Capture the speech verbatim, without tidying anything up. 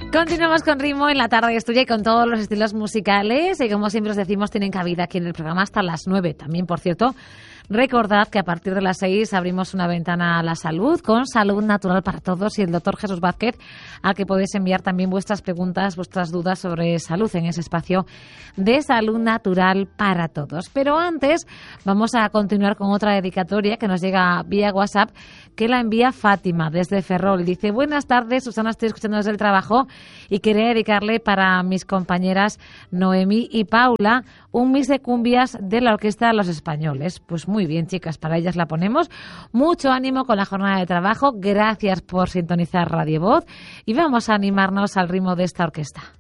Continuamos con Ritmo en la tarde de Estudia y con todos los estilos musicales y como siempre os decimos tienen cabida aquí en el programa hasta las nueve. También, por cierto, recordad que a partir de las seis abrimos una ventana a la salud con Salud Natural para Todos y el doctor Jesús Vázquez, al que podéis enviar también vuestras preguntas, vuestras dudas sobre salud en ese espacio de Salud Natural para Todos. Pero antes vamos a continuar con otra dedicatoria que nos llega vía WhatsApp, que la envía Fátima desde Ferrol. Dice: buenas tardes, Susana, estoy escuchando desde el trabajo y quería dedicarle para mis compañeras Noemí y Paula un mix de cumbias de la Orquesta Los Españoles. Pues muy bien, chicas, para ellas la ponemos. Mucho ánimo con la jornada de trabajo. Gracias por sintonizar Radio Voz y vamos a animarnos al ritmo de esta orquesta.